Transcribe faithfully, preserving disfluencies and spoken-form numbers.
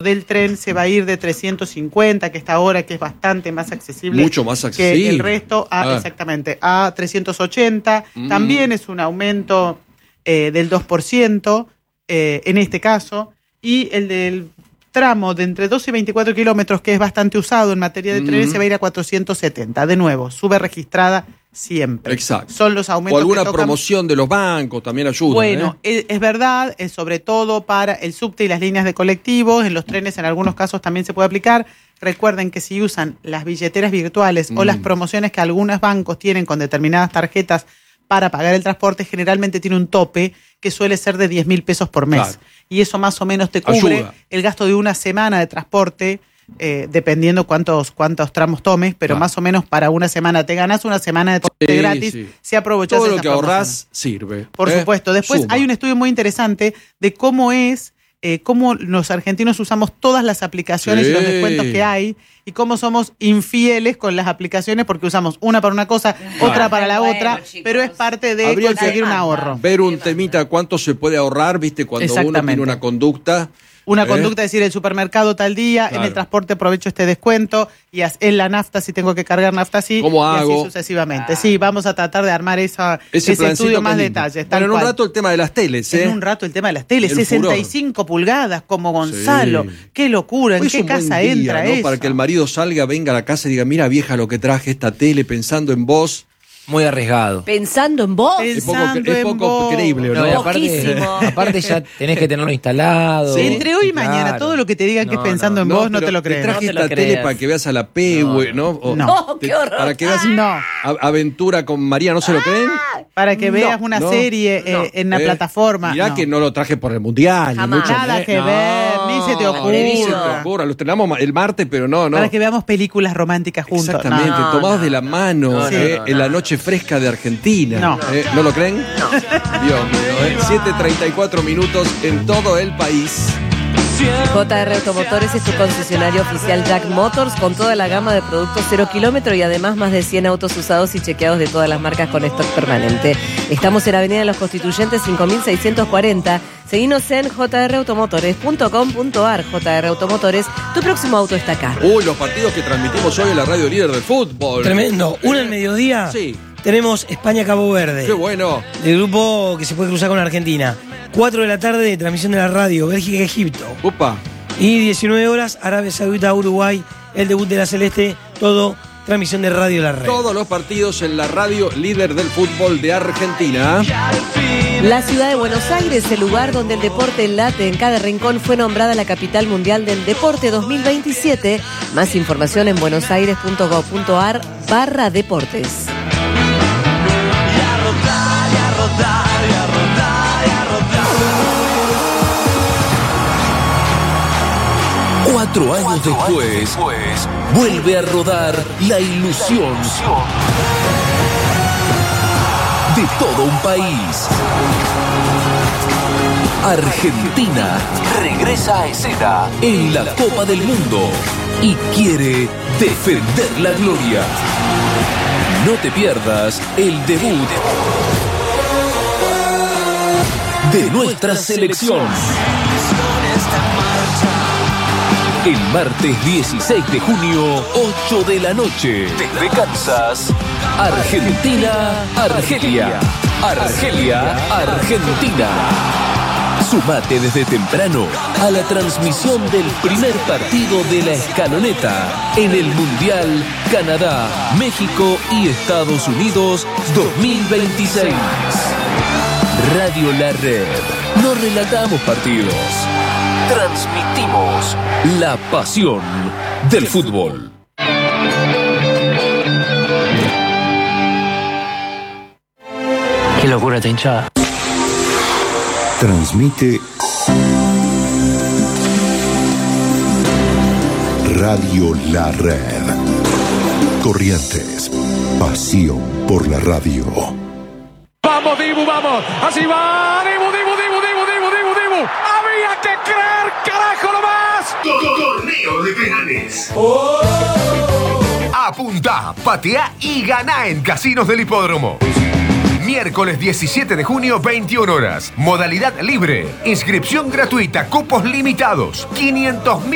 del tren se va a ir de trescientos cincuenta, que está ahora, que es bastante más accesible. Mucho más accesible. Que el resto, a, ah. exactamente, a trescientos ochenta. Mm. También es un aumento eh, del dos por ciento eh, en este caso. Y el del tramo de entre doce y veinticuatro kilómetros, que es bastante usado en materia de trenes, mm. se va a ir a cuatrocientos setenta. De nuevo, sube registrada siempre. Exacto. Son los aumentos. O alguna que tocan... promoción de los bancos también ayuda. Bueno, ¿eh? es, es verdad, es sobre todo para el subte y las líneas de colectivos. En los trenes en algunos casos también se puede aplicar. Recuerden que si usan las billeteras virtuales mm. o las promociones que algunos bancos tienen con determinadas tarjetas para pagar el transporte, generalmente tiene un tope que suele ser de diez mil pesos por mes. Claro. Y eso más o menos te cubre Ayuda. el gasto de una semana de transporte, eh, dependiendo cuántos, cuántos tramos tomes, pero claro. más o menos para una semana te ganas una semana de transporte sí, gratis, sí. si aprovechas todo lo que ahorrás sirve. Por ¿eh? supuesto. Después Suma. hay un estudio muy interesante de cómo es Eh, cómo los argentinos usamos todas las aplicaciones sí. y los descuentos que hay y cómo somos infieles con las aplicaciones porque usamos una para una cosa, claro. otra para la bueno, otra, chicos. pero es parte de Habría conseguir un ahorro. Ver un temita cuánto se puede ahorrar, viste, cuando uno tiene una conducta. Una ¿Eh? conducta, es decir, el supermercado tal día, claro. en el transporte aprovecho este descuento, y en la nafta, si tengo que cargar nafta, sí, ¿Cómo y hago? así sucesivamente. Ah. Sí, vamos a tratar de armar esa, ese, ese estudio más detalles. Pero en un rato el tema de las teles, ¿eh? En un rato el tema de las teles, el sesenta y cinco furor. Pulgadas, como Gonzalo. Sí. Qué locura, ¿en pues qué casa día, entra ¿no? eso? Para que el marido salga, venga a la casa y diga, mira vieja lo que traje esta tele pensando en vos. Muy arriesgado. ¿Pensando en vos? Pensando es poco, es poco creíble, ¿no? no aparte, aparte ya tenés que tenerlo instalado. Sí. Entre hoy y claro. mañana, todo lo que te digan no, que es pensando no, en no, vos, no te lo crees. Te traje no esta te tele para que veas a la P, güey, ¿no? O, no. no te, qué horror. Para que veas no. Aventura con María, ¿no se lo creen? Para que veas no, una no, serie no. Eh, en la eh, plataforma. Mirá no. que no lo traje por el Mundial. Jamás. Mucho Nada me... que ver, ni se te ocurra. Ni se te ocurra. Lo estrenamos el martes, pero no, no. Para que veamos películas románticas juntos. Exactamente, no, tomados no, de la mano no, eh, no, no, en la noche fresca de Argentina. No. ¿Eh? ¿No lo creen? No. Dios mío, ¿eh? siete treinta y cuatro minutos en todo el país. J R Automotores es tu concesionario oficial Jack Motors con toda la gama de productos cero kilómetro y además más de cien autos usados y chequeados de todas las marcas con stock permanente. Estamos en Avenida de los Constituyentes cinco mil seiscientos cuarenta. Seguinos en j r automotores punto com punto a r. J R Automotores, tu próximo auto está acá. Uy, los partidos que transmitimos hoy en la radio líder del fútbol. Tremendo. Uno al mediodía. Sí. Tenemos España-Cabo Verde. ¡Qué bueno! El grupo que se puede cruzar con Argentina. cuatro de la tarde, transmisión de la radio, Bélgica-Egipto. ¡Opa! Y diecinueve horas, Arabia Saudita-Uruguay, el debut de la Celeste, todo transmisión de Radio La Red. Todos los partidos en la radio líder del fútbol de Argentina. La ciudad de Buenos Aires, el lugar donde el deporte late en cada rincón, fue nombrada la capital mundial del deporte dos mil veintisiete. Más información en buenosaires punto gov punto a r barra deportes. Cuatro años después, vuelve a rodar la ilusión de todo un país. Argentina regresa a escena en la Copa del Mundo y quiere defender la gloria. No te pierdas el debut de nuestra selección. El martes dieciséis de junio, ocho de la noche, desde Kansas, Argentina, Argelia. Argelia, Argentina. Sumate desde temprano a la transmisión del primer partido de la escaloneta en el Mundial Canadá, México y Estados Unidos dos mil veintiséis. Radio La Red. No relatamos partidos. Transmitimos la pasión del fútbol. Qué locura esta hinchada. Transmite Radio La Red. Corrientes. Pasión por la radio. Vamos, Dibu, vamos. Así va. Dibu, Dibu, Dibu, Dibu, Dibu, Dibu, Dibu. Había que creer, carajo, nomás. Torneo de penales. Oh. Apunta, patea y gana en Casinos del Hipódromo. Miércoles diecisiete de junio, veintiuna horas. Modalidad libre. Inscripción gratuita. Cupos limitados. quinientos mil.